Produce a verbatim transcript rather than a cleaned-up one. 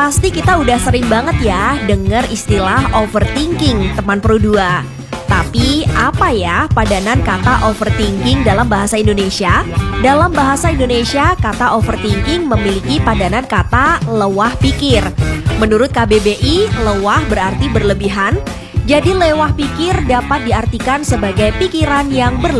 Pasti kita udah sering banget ya dengar istilah overthinking, teman Pro dua. Tapi apa ya padanan kata overthinking dalam bahasa Indonesia? Dalam bahasa Indonesia, kata overthinking memiliki padanan kata lewah pikir. Menurut K B B I, lewah berarti berlebihan. Jadi lewah pikir dapat diartikan sebagai pikiran yang berlebihan.